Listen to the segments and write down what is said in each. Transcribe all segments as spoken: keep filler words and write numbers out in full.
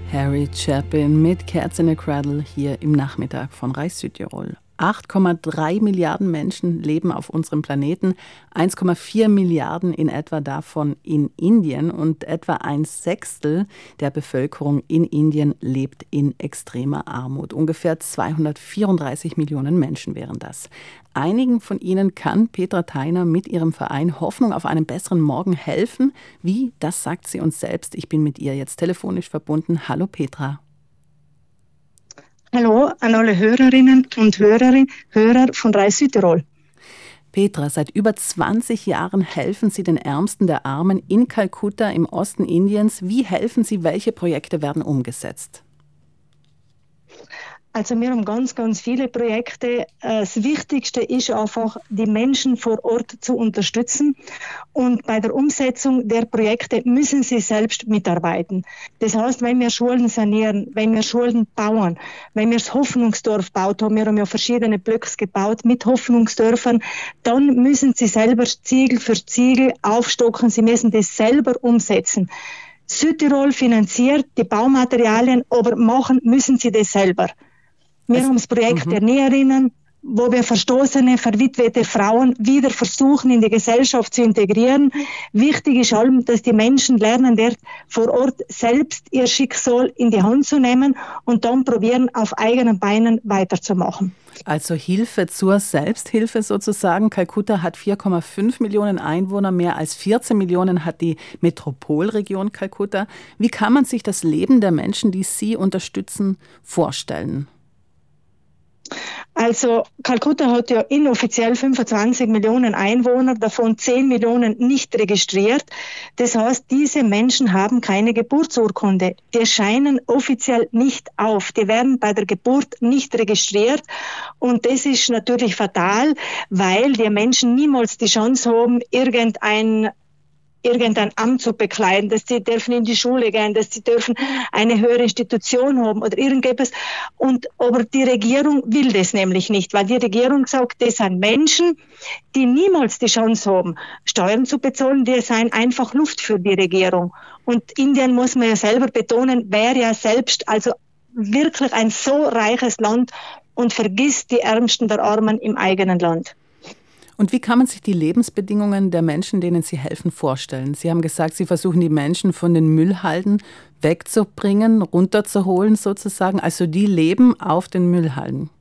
Harry Chapin mit Cats in a Cradle hier im Nachmittag von Reis Südtirol. acht Komma drei Milliarden Menschen leben auf unserem Planeten, eins Komma vier Milliarden in etwa davon in Indien und etwa ein Sechstel der Bevölkerung in Indien lebt in extremer Armut. Ungefähr zweihundertvierunddreißig Millionen Menschen wären das. Einigen von ihnen kann Petra Theiner mit ihrem Verein Hoffnung auf einen besseren Morgen helfen. Wie, das sagt sie uns selbst. Ich bin mit ihr jetzt telefonisch verbunden. Hallo Petra. Hallo an alle Hörerinnen und Hörerinnen, Hörer von Reis Südtirol. Petra, seit über zwanzig Jahren helfen Sie den Ärmsten der Armen in Kalkutta im Osten Indiens. Wie helfen Sie? Welche Projekte werden umgesetzt? Also wir haben ganz, ganz viele Projekte. Das Wichtigste ist einfach, die Menschen vor Ort zu unterstützen. Und bei der Umsetzung der Projekte müssen sie selbst mitarbeiten. Das heißt, wenn wir Schulen sanieren, wenn wir Schulen bauen, wenn wir das Hoffnungsdorf baut haben, wir haben ja verschiedene Blöcke gebaut mit Hoffnungsdörfern, dann müssen sie selber Ziegel für Ziegel aufstocken. Sie müssen das selber umsetzen. Südtirol finanziert die Baumaterialien, aber machen müssen sie das selber. Wir haben das Projekt mhm. der Näherinnen, wo wir verstoßene, verwitwete Frauen wieder versuchen, in die Gesellschaft zu integrieren. Wichtig ist allem, dass die Menschen lernen, dort vor Ort selbst ihr Schicksal in die Hand zu nehmen und dann probieren, auf eigenen Beinen weiterzumachen. Also Hilfe zur Selbsthilfe sozusagen. Kalkutta hat vier Komma fünf Millionen Einwohner, mehr als vierzehn Millionen hat die Metropolregion Kalkutta. Wie kann man sich das Leben der Menschen, die Sie unterstützen, vorstellen? Also Kalkutta hat ja inoffiziell fünfundzwanzig Millionen Einwohner, davon zehn Millionen nicht registriert. Das heißt, diese Menschen haben keine Geburtsurkunde. Die scheinen offiziell nicht auf. Die werden bei der Geburt nicht registriert. Und das ist natürlich fatal, weil die Menschen niemals die Chance haben, irgendein irgendein Amt zu bekleiden, dass sie dürfen in die Schule gehen, dass sie dürfen eine höhere Institution haben oder irgendetwas. Und, aber die Regierung will das nämlich nicht, weil die Regierung sagt, das sind Menschen, die niemals die Chance haben, Steuern zu bezahlen, die seien einfach Luft für die Regierung. Und Indien, muss man ja selber betonen, wäre ja selbst also wirklich ein so reiches Land und vergisst die Ärmsten der Armen im eigenen Land. Und wie kann man sich die Lebensbedingungen der Menschen, denen Sie helfen, vorstellen? Sie haben gesagt, Sie versuchen die Menschen von den Müllhalden wegzubringen, runterzuholen sozusagen. Also die leben auf den Müllhalden.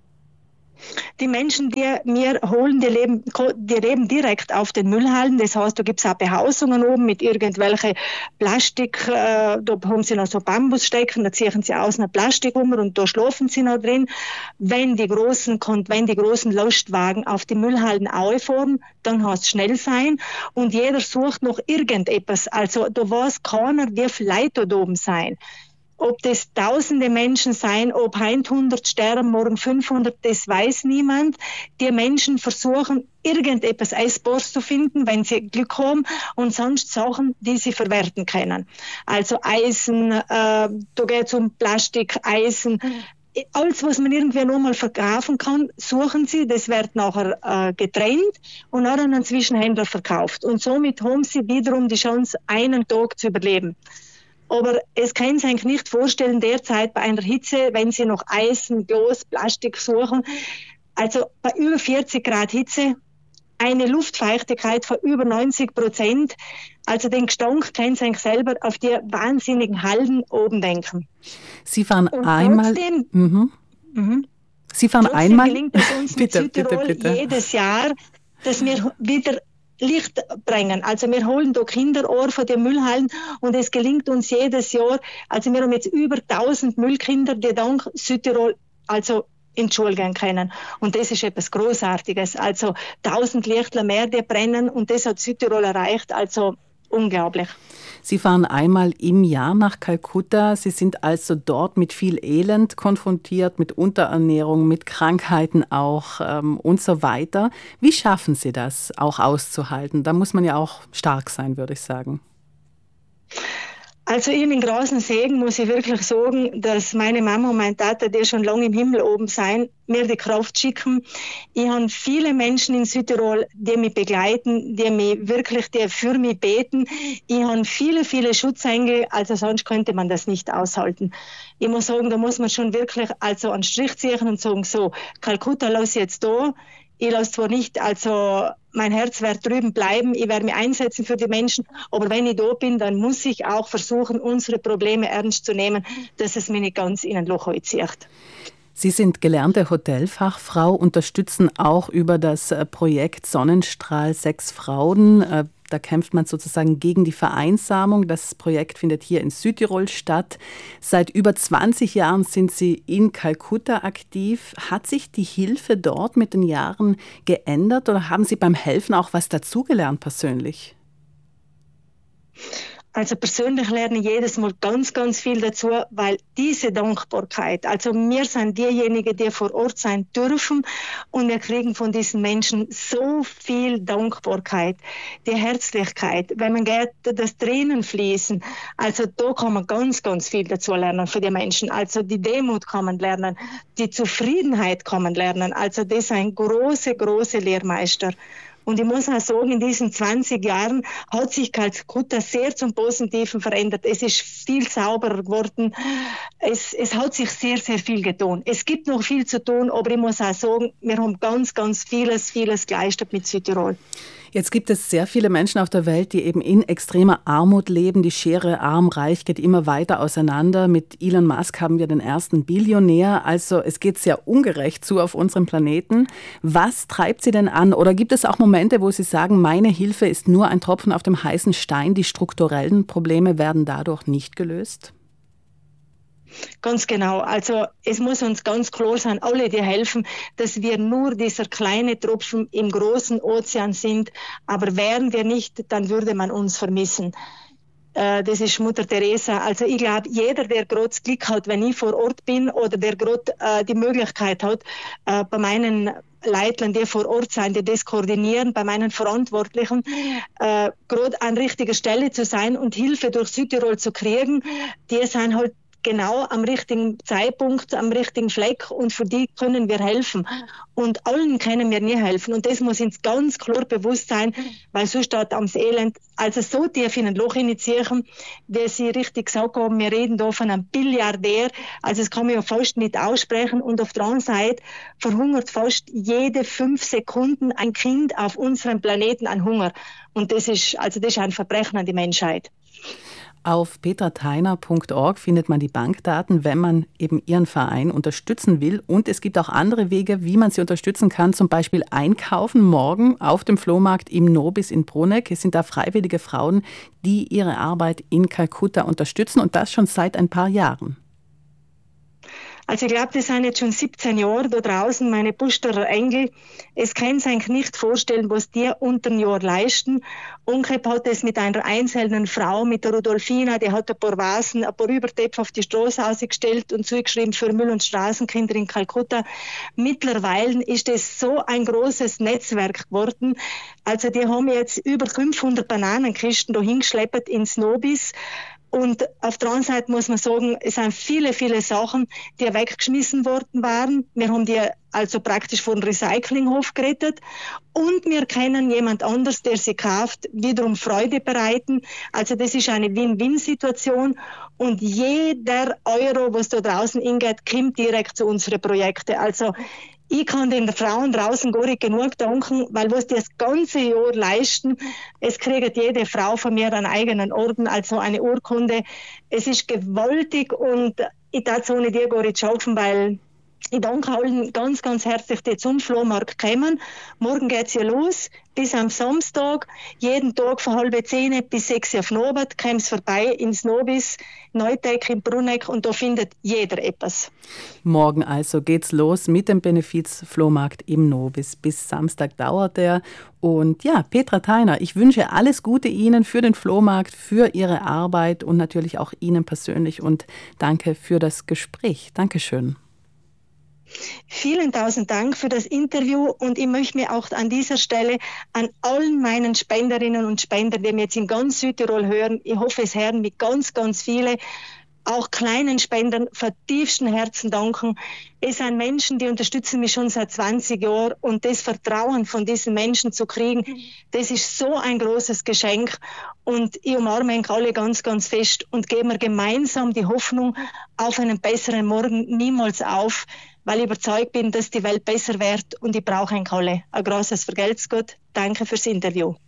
Die Menschen, die wir holen, die leben, die leben direkt auf den Müllhalden. Das heißt, da gibt es auch Behausungen oben mit irgendwelchen Plastik, äh, da haben sie noch so Bambusstecken, da ziehen sie aus einer Plastik um und da schlafen sie noch drin. Wenn die großen, wenn die großen Lastwagen auf die Müllhalden auffahren, dann heißt es schnell sein und jeder sucht noch irgendetwas. Also da weiß keiner, wie viele Leute da oben sein. Ob das tausende Menschen sein, ob hundert sterben, morgen fünfhundert, das weiß niemand. Die Menschen versuchen, irgendetwas Essbares zu finden, wenn sie Glück haben, und sonst Sachen, die sie verwerten können. Also Eisen, äh, da geht es um Plastik, Eisen, alles, was man irgendwie noch mal verkaufen kann, suchen sie, das wird nachher äh, getrennt und dann an einen Zwischenhändler verkauft. Und somit haben sie wiederum die Chance, einen Tag zu überleben. Aber es kann sich eigentlich nicht vorstellen, derzeit bei einer Hitze, wenn Sie noch Eisen, Glas, Plastik suchen, also bei über vierzig Grad Hitze, eine Luftfeuchtigkeit von über neunzig Prozent, also den Gestank können Sie eigentlich selber auf die wahnsinnigen Halden oben denken. Sie fahren Und einmal... Trotzdem, mhm. Mhm. Sie fahren trotzdem einmal... gelingt es uns bitte, in Südtirol bitte, bitte. jedes Jahr, dass wir wieder Licht bringen. Also wir holen da Kinderohr von den Müllhallen und es gelingt uns jedes Jahr, also wir haben jetzt über tausend Müllkinder, die dank Südtirol also in die Schule gehen können. Und das ist etwas Großartiges. Also tausend Lichtler mehr, die brennen und das hat Südtirol erreicht. Also unglaublich. Sie fahren einmal im Jahr nach Kalkutta. Sie sind also dort mit viel Elend konfrontiert, mit Unterernährung, mit Krankheiten auch ähm, und so weiter. Wie schaffen Sie das auch auszuhalten? Da muss man ja auch stark sein, würde ich sagen. Also ich in großen Segen muss ich wirklich sagen, dass meine Mama und mein Tata, die schon lange im Himmel oben sein, mir die Kraft schicken. Ich habe viele Menschen in Südtirol, die mich begleiten, die mich wirklich, die für mich beten. Ich habe viele, viele Schutzengel, also sonst könnte man das nicht aushalten. Ich muss sagen, da muss man schon wirklich also einen Strich ziehen und sagen, so, Kalkutta lasse ich jetzt da. Ich lasse zwar nicht, also mein Herz wird drüben bleiben, ich werde mich einsetzen für die Menschen, aber wenn ich da bin, dann muss ich auch versuchen, unsere Probleme ernst zu nehmen, dass es mich nicht ganz in ein Loch zieht. Sie sind gelernte Hotelfachfrau, unterstützen auch über das Projekt Sonnenstrahl sechs Frauen. Da kämpft man sozusagen gegen die Vereinsamung. Das Projekt findet hier in Südtirol statt. Seit über zwanzig Jahren sind Sie in Kalkutta aktiv. Hat sich die Hilfe dort mit den Jahren geändert oder haben Sie beim Helfen auch was dazugelernt persönlich? Also persönlich lerne ich jedes Mal ganz, ganz viel dazu, weil diese Dankbarkeit, also wir sind diejenigen, die vor Ort sein dürfen und wir kriegen von diesen Menschen so viel Dankbarkeit, die Herzlichkeit, wenn man geht, das Tränen fließen, also da kann man ganz, ganz viel dazu lernen für die Menschen, also die Demut kann man lernen, die Zufriedenheit kann man lernen, also das ist ein großer, großer Lehrmeister. Und ich muss auch sagen, in diesen zwanzig Jahren hat sich Kalkutta sehr zum Positiven verändert. Es ist viel sauberer geworden. Es, es hat sich sehr, sehr viel getan. Es gibt noch viel zu tun, aber ich muss auch sagen, wir haben ganz, ganz vieles, vieles geleistet mit Südtirol. Jetzt gibt es sehr viele Menschen auf der Welt, die eben in extremer Armut leben. Die Schere arm-reich geht immer weiter auseinander. Mit Elon Musk haben wir den ersten Billionär. Also es geht sehr ungerecht zu auf unserem Planeten. Was treibt Sie denn an? Oder gibt es auch Momente, wo Sie sagen, meine Hilfe ist nur ein Tropfen auf dem heißen Stein, die strukturellen Probleme werden dadurch nicht gelöst? Ganz genau. Also es muss uns ganz klar sein, alle, die helfen, dass wir nur dieser kleine Tropfen im großen Ozean sind. Aber wären wir nicht, dann würde man uns vermissen. Äh, das ist Mutter Teresa. Also ich glaube, jeder, der gerade das Glück hat, wenn ich vor Ort bin oder der gerade äh, die Möglichkeit hat, äh, bei meinen Leitlern, die vor Ort sein, die das koordinieren, bei meinen Verantwortlichen, äh, gerade an richtiger Stelle zu sein und Hilfe durch Südtirol zu kriegen, die sind halt genau am richtigen Zeitpunkt, am richtigen Fleck und für die können wir helfen. Und allen können wir nie helfen und das muss uns ganz klar bewusst sein, weil sonst steht am Elend, also so tief in ein Loch initiieren, wie Sie richtig gesagt haben, wir reden da von einem Milliardär, also das kann man ja fast nicht aussprechen und auf der anderen Seite verhungert fast jede fünf Sekunden ein Kind auf unserem Planeten an Hunger und das ist, also das ist ein Verbrechen an die Menschheit. Auf petra theiner punkt org findet man die Bankdaten, wenn man eben Ihren Verein unterstützen will. Und es gibt auch andere Wege, wie man sie unterstützen kann, zum Beispiel einkaufen morgen auf dem Flohmarkt im Nobis in Bruneck. Es sind da freiwillige Frauen, die ihre Arbeit in Kalkutta unterstützen und das schon seit ein paar Jahren. Also ich glaube, das sind jetzt schon siebzehn Jahre da draußen, meine Pusterer Engel. Es kann sich eigentlich nicht vorstellen, was die unter ein Jahr leisten. Unkep hat es mit einer einzelnen Frau, mit der Rudolfina, die hat ein paar Vasen, ein paar Übertöpfe auf die Straße ausgestellt und zugeschrieben für Müll- und Straßenkinder in Kalkutta. Mittlerweile ist das so ein großes Netzwerk geworden. Also die haben jetzt über fünfhundert Bananenkisten da hingeschleppt ins Nobis. Und auf der anderen Seite muss man sagen, es sind viele, viele Sachen, die weggeschmissen worden waren. Wir haben die also praktisch von Recyclinghof gerettet. Und wir kennen jemand anders, der sie kauft, wiederum Freude bereiten. Also das ist eine Win-Win-Situation. Und jeder Euro, was da draußen hingeht, kommt direkt zu unseren Projekten. Also ich kann den Frauen draußen gar nicht genug danken, weil was die das ganze Jahr leisten, es kriegt jede Frau von mir einen eigenen Orden, also eine Urkunde. Es ist gewaltig und ich darf es ohne die gar nicht schaffen, weil ich danke allen ganz, ganz herzlich, die zum Flohmarkt kommen. Morgen geht's hier los, bis am Samstag. Jeden Tag von halb zehn bis sechs auf Nobet kommt's vorbei ins Nobis, Neuteck in Bruneck und da findet jeder etwas. Morgen also geht's los mit dem Benefiz-Flohmarkt im Nobis. Bis Samstag dauert der. Und ja, Petra Theiner, ich wünsche alles Gute Ihnen für den Flohmarkt, für Ihre Arbeit und natürlich auch Ihnen persönlich und danke für das Gespräch. Dankeschön. Vielen tausend Dank für das Interview und ich möchte mich auch an dieser Stelle an allen meinen Spenderinnen und Spendern, die mich jetzt in ganz Südtirol hören, ich hoffe, es hören mich ganz, ganz viele, auch kleinen Spendern von tiefstem Herzen danken. Es sind Menschen, die unterstützen mich schon seit zwanzig Jahren und das Vertrauen von diesen Menschen zu kriegen, das ist so ein großes Geschenk und ich umarme euch alle ganz, ganz fest und geben wir gemeinsam die Hoffnung auf einen besseren Morgen niemals auf, weil ich überzeugt bin, dass die Welt besser wird und ich brauche euch alle. Ein großes Vergelt's Gott. Danke fürs Interview.